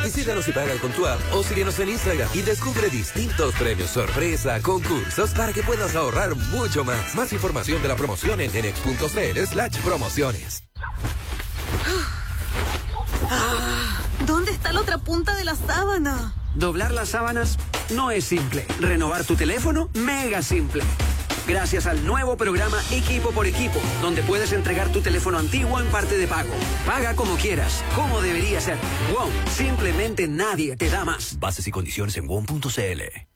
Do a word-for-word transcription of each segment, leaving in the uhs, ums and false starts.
Visítanos y paga con tu app o síguenos en Instagram y descubre distintos premios sorpresa, concursos para que puedas ahorrar mucho más. Más información de la promoción en enex.cl slash promociones. Ah, ¿dónde está la otra punta de la sábana? Doblar las sábanas no es simple. Renovar tu teléfono, mega simple. Gracias al nuevo programa Equipo por Equipo, donde puedes entregar tu teléfono antiguo en parte de pago. Paga como quieras, como debería ser. WOM, simplemente nadie te da más. Bases y condiciones en W O M punto C L.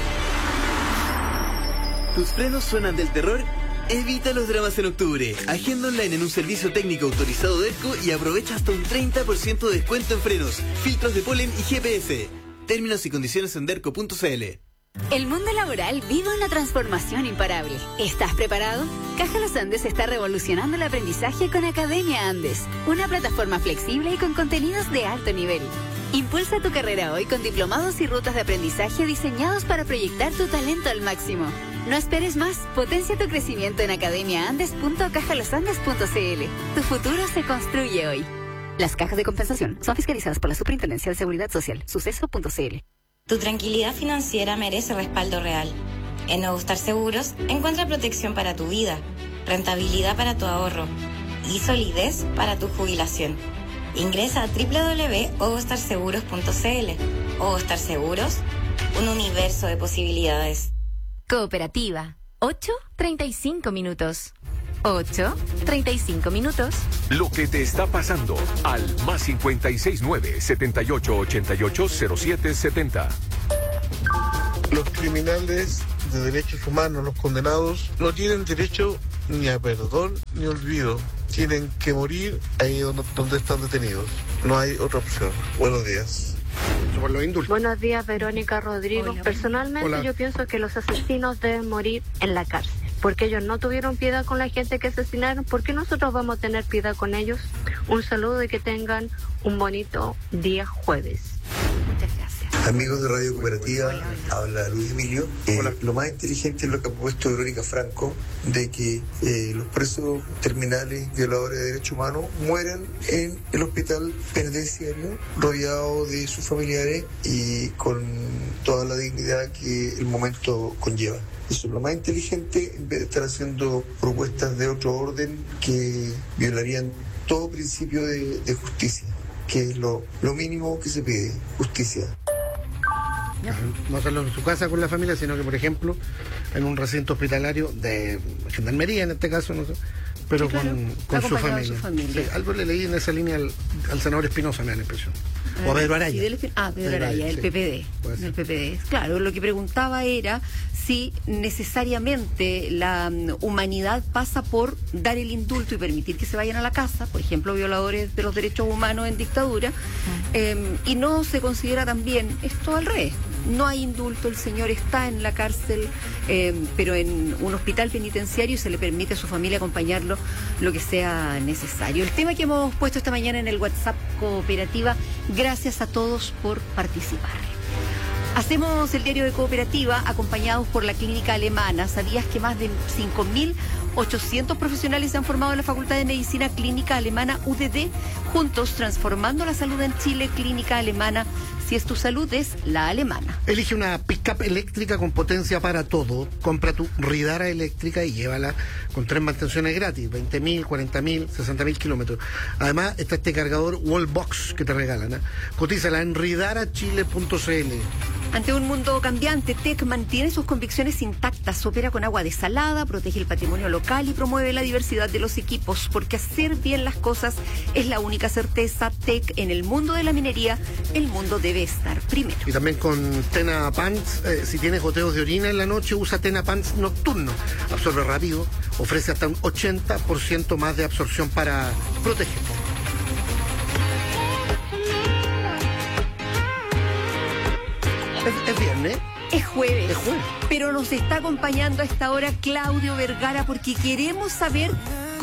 ¿Tus frenos suenan del terror? Evita los dramas en octubre. Agenda online en un servicio técnico autorizado de ERCO y aprovecha hasta un treinta por ciento de descuento en frenos, filtros de polen y G P S. Términos y condiciones en derco punto c l. El mundo laboral vive una transformación imparable. ¿Estás preparado? Caja Los Andes está revolucionando el aprendizaje con Academia Andes, una plataforma flexible y con contenidos de alto nivel. Impulsa tu carrera hoy con diplomados y rutas de aprendizaje diseñados para proyectar tu talento al máximo. No esperes más, potencia tu crecimiento en academia andes punto caja los andes punto c l. Tu futuro se construye hoy. Las cajas de compensación son fiscalizadas por la Superintendencia de Seguridad Social, suceso punto c l. Tu tranquilidad financiera merece respaldo real. En Nuevo Star Seguros encuentra protección para tu vida, rentabilidad para tu ahorro y solidez para tu jubilación. Ingresa a doble u doble u doble u punto ovostar seguros punto c l. Ovostar Seguros, un universo de posibilidades. Cooperativa, ocho treinta y cinco minutos. ocho treinta y cinco minutos. Lo que te está pasando al más cincuenta y seis nueve, setenta y ocho ochenta y ocho, cero siete setenta. Los criminales de derechos humanos, los condenados, no tienen derecho ni a perdón ni olvido. Tienen que morir ahí donde, donde están detenidos. No hay otra opción. Buenos días. Buenos días, Verónica Rodrigo. Hola. Personalmente Hola. Yo pienso que los asesinos deben morir en la cárcel, porque ellos no tuvieron piedad con la gente que asesinaron. ¿Por qué nosotros vamos a tener piedad con ellos? Un saludo y que tengan un bonito día jueves. Muchas gracias. Amigos de Radio Cooperativa, habla Luis Emilio. Eh, lo más inteligente es lo que ha puesto Verónica Franco, de que eh, los presos terminales violadores de derechos humanos mueran en el hospital penitenciario, rodeados de sus familiares y con toda la dignidad que el momento conlleva. Eso es lo más inteligente, en vez de estar haciendo propuestas de otro orden que violarían todo principio de, de justicia, que es lo, lo mínimo que se pide, justicia. No solo en su casa con la familia, sino que, por ejemplo, en un recinto hospitalario de gendarmería, en este caso, no sé, pero sí, claro, con, con su familia. Su familia. Sí, algo le leí en esa línea al, al senador Espinosa, me da la impresión. O a Pedro Araya. Sí, ah, Pedro Araya, el sí. P P D. El P P D. Claro, lo que preguntaba era si necesariamente la um, humanidad pasa por dar el indulto y permitir que se vayan a la casa, por ejemplo, violadores de los derechos humanos en dictadura, uh-huh. eh, y no se considera también esto al revés. No hay indulto, el señor está en la cárcel, eh, pero en un hospital penitenciario, y se le permite a su familia acompañarlo lo que sea necesario. El tema que hemos puesto esta mañana en el WhatsApp Cooperativa, gracias a todos por participar. Hacemos el diario de Cooperativa acompañados por la Clínica Alemana. ¿Sabías que más de cinco mil ochocientos profesionales se han formado en la Facultad de Medicina Clínica Alemana U D D? Juntos, transformando la salud en Chile. Clínica Alemana. Si es tu salud, es la alemana. Elige una pick-up eléctrica con potencia para todo. Compra tu Ridara eléctrica y llévala con tres mantenciones gratis. veinte mil, cuarenta mil, sesenta mil kilómetros. Además, está este cargador Wallbox que te regalan, ¿eh? Cotízala en ridara chile punto c l. Ante un mundo cambiante, T E C mantiene sus convicciones intactas, opera con agua desalada, protege el patrimonio local y promueve la diversidad de los equipos, porque hacer bien las cosas es la única certeza. T E C, en el mundo de la minería, el mundo debe estar primero. Y también con Tena Pants, eh, si tienes goteos de orina en la noche, usa Tena Pants nocturno. Absorbe rápido, ofrece hasta un ochenta por ciento más de absorción para proteger. Es, es viernes. Es jueves. Es jueves. Pero nos está acompañando a esta hora Claudio Vergara, porque queremos saber